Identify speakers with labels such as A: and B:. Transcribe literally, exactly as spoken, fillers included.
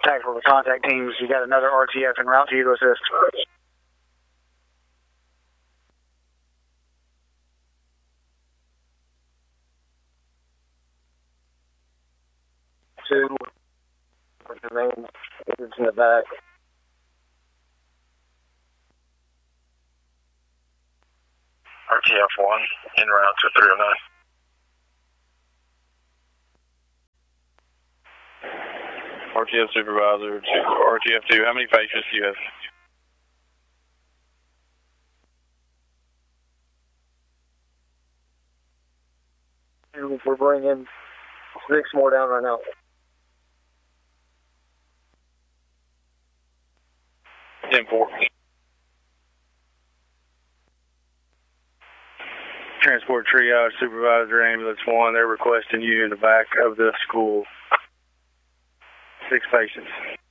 A: tactical contact teams. You got another R T F en route to you to assist. Two, remains, it's in the back.
B: R T F one, en route to three oh nine. R T F supervisor to R T F two, how many patients do you have?
A: We're bringing six more down right now.
B: ten four.
C: Transport triage supervisor, ambulance one, they're requesting you in the back of the school. Six patients.